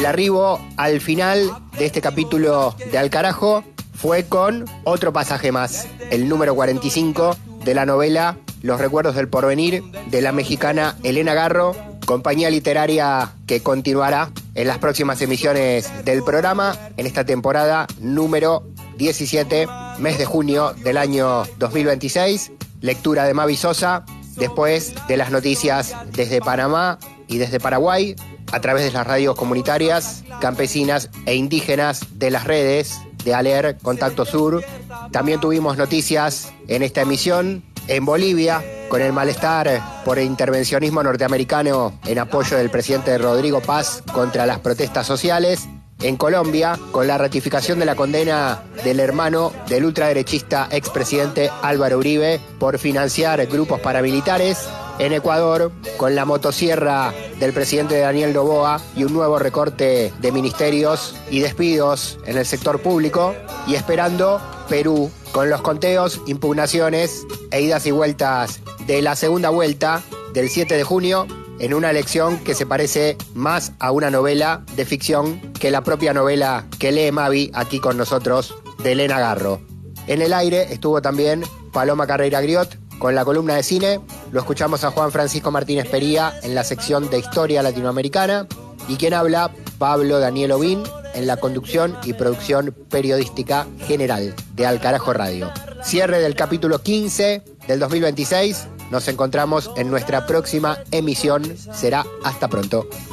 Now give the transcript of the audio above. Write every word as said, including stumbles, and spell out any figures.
el arribo al final de este capítulo de Al Carajo fue con otro pasaje más, el número cuarenta y cinco de la novela Los recuerdos del porvenir, de la mexicana Elena Garro, compañía literaria que continuará en las próximas emisiones del programa en esta temporada número diecisiete, mes de junio del año dos mil veintiséis. Lectura de Mavi Sosa, después de las noticias desde Panamá y desde Paraguay, a través de las radios comunitarias, campesinas e indígenas de las redes de ALER Contacto Sur. También tuvimos noticias en esta emisión en Bolivia, con el malestar por el intervencionismo norteamericano en apoyo del presidente Rodrigo Paz contra las protestas sociales. En Colombia, con la ratificación de la condena del hermano del ultraderechista expresidente Álvaro Uribe por financiar grupos paramilitares. En Ecuador, con la motosierra del presidente Daniel Noboa y un nuevo recorte de ministerios y despidos en el sector público. Y esperando Perú, con los conteos, impugnaciones e idas y vueltas de la segunda vuelta del siete de junio, en una elección que se parece más a una novela de ficción que la propia novela que lee Mavi aquí con nosotros, de Elena Garro. En el aire estuvo también Paloma Carreira Griot con la columna de cine. Lo escuchamos a Juan Francisco Martínez Pería en la sección de Historia Latinoamericana. Y quien habla, Pablo Daniel Ovín, en la conducción y producción periodística general de Al Carajo Radio. Cierre del capítulo quince del dos mil veintiséis. Nos encontramos en nuestra próxima emisión. Será hasta pronto.